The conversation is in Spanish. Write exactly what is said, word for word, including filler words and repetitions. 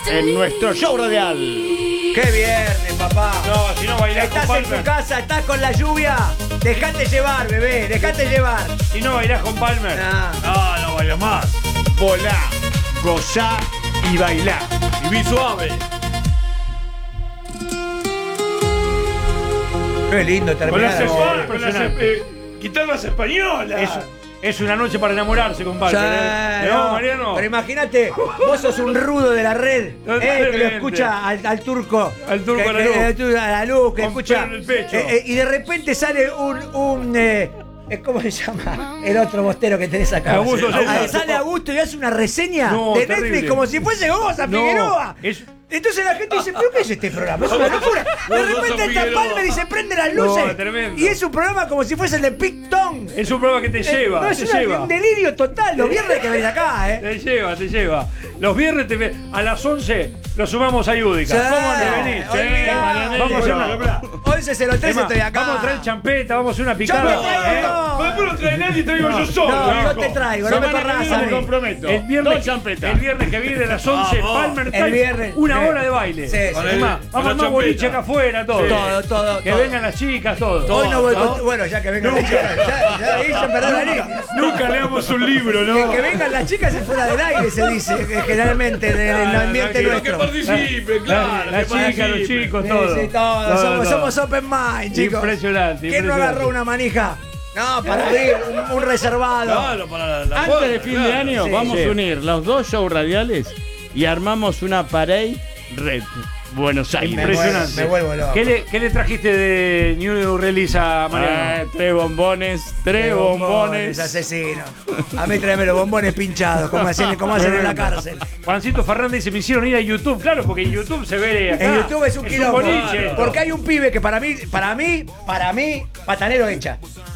en nuestro show radial. ¡Qué viernes, papá! No, si no bailás Estás con en tu Palmer. casa, estás con la lluvia. Dejate llevar, bebé, dejate llevar. Si no bailás con Palmer. Nah. No, no bailás más. Volá, gozá y bailá. Y vi suave. Qué lindo Con terminar. las, de- espa- con las eh, guitarras españolas. Es, es una noche para enamorarse, compadre. Sí, ¿eh? no, No, Mariano. Pero imagínate, vos sos un rudo de la red, eh, que lo Totalmente. escucha al, al turco. Al turco que, a la que- luz. al turco a la luz, que Con escucha. pelo en el pecho. eh, eh, y de repente sale un. un eh, eh, ¿Cómo se llama? El otro bostero que tenés acá. Augusto Ah, César. sale Augusto y hace una reseña No, de Netflix terrible. como si fuese Goza No, Figueroa. es- Entonces la gente dice, ¿pero qué es este programa? Es una locura. De No, repente Goza está Figueroa. Palmer y se prende las No, luces. tremendo. Y es un programa como si fuese el de Picton. Es un programa que te lleva. No, es te una- lleva. un delirio total. Los viernes que venís acá, ¿eh? Te lleva, te lleva. Los viernes te ve- a las once lo sumamos a Yudica. Sí, ¿Cómo no venís? olvidá. Marianelli. Vamos a hacer una. once cero tres Es más, estoy acá. Vamos a traer champeta, vamos a hacer una Yo picada. me traigo ¿eh? todo. Después no trae nadie, traigo yo solo. No, yo viejo. te traigo, no me Semana que corras viene a me mí. comprometo. El viernes, Dos champetas. el viernes que viene a las once, Vamos. Palmer trae El viernes, una sí. hora de baile. Sí, sí. Es Con más, el- vamos con a la armar boliche champeta. acá afuera, todo. Todo, todo, Que todo. vengan las chicas, todo. Hoy no voy ¿no? con... Bueno, ya que vengan las chicas. Ya, ya ahí se perdió la línea. Nunca leamos un libro, Que, ¿no? que vengan las chicas es fuera del aire, se dice, que generalmente en el Claro, ambiente tranquilo, Que nuestro. participe, claro. Las que chicas, los participe. chicos, Sí, todo. sí, todo. Todo, somos, todo. somos open mind, chicos. Impresionante, ¿Quién no impresionante. agarró una manija? No, para abrir un, un reservado. Claro, para la, la Antes puerta, de fin claro. de año Sí, vamos sí. a unir los dos shows radiales y armamos una parade red Buenos Aires. Me Impresionante. vuelvo- me vuelvo loco. ¿Qué le, qué le trajiste de New Release a Ah, Mariano? tres bombones, tres Qué bombones. asesino. A mí tráeme los bombones pinchados, como hacen, como hacen en la cárcel. Juancito Fernández dice, me hicieron ir a YouTube. Claro, porque en YouTube se ve acá. En YouTube es un quilombo. boliche esto. Porque hay un pibe que para mí, para mí, para mí, patanero hecha.